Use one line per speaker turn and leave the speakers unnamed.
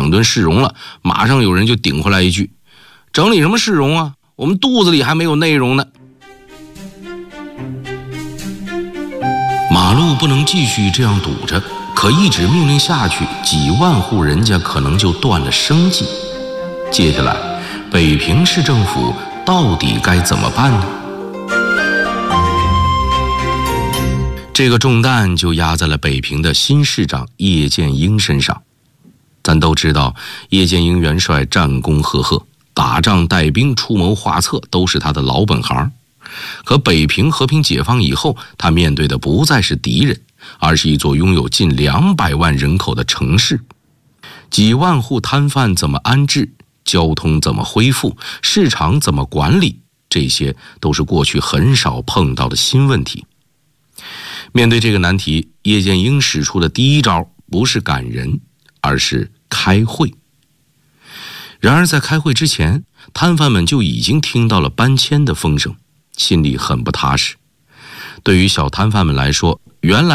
整顿市容了，马上有人就顶回来一句：整理什么市容啊，我们肚子里还没有内容呢。马路不能继续这样堵着，可一纸命令下去，几万户人家可能就断了生计。接下来北平市政府到底该怎么办呢？这个重担就压在了北平的新市长叶剑英身上。咱都知道，叶剑英元帅战功赫赫，打仗带兵出谋划策都是他的老本行。可北平和平解放以后，他面对的不再是敌人，而是一座拥有近200万人口的城市。几万户摊贩怎么安置，交通怎么恢复，市场怎么管理，这些都是过去很少碰到的新问题。面对这个难题，叶剑英使出的第一招不是赶人，而是开会。然而在开会之前，摊贩们就已经听到了搬迁的风声，心里很不踏实。对于小摊贩们来说，原来